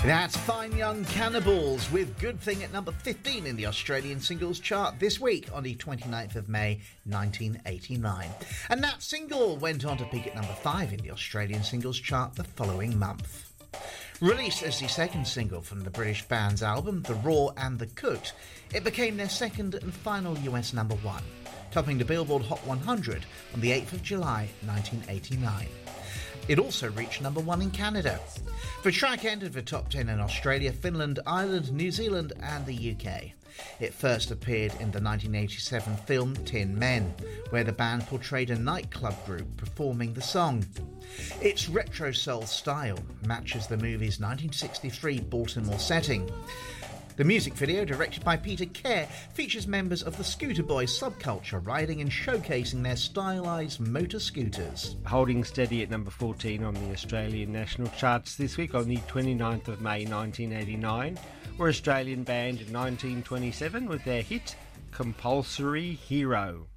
That's Fine Young Cannibals with Good Thing at number 15 in the Australian singles chart this week on the 29th of May 1989. And that single went on to peak at number 5 in the Australian singles chart the following month. Released as the second single from the British band's album The Raw and the Cooked, it became their second and final US number 1, topping the Billboard Hot 100 on the 8th of July 1989. It also reached number 1 in Canada. The track entered the top 10 in Australia, Finland, Ireland, New Zealand and the UK. It first appeared in the 1987 film Tin Men, where the band portrayed a nightclub group performing the song. Its retro soul style matches the movie's 1963 Baltimore setting. The music video, directed by Peter Kerr, features members of the Scooter Boys subculture riding and showcasing their stylised motor scooters. Holding steady at number 14 on the Australian national charts this week on the 29th of May 1989 were Australian band 1927 with their hit Compulsory Hero.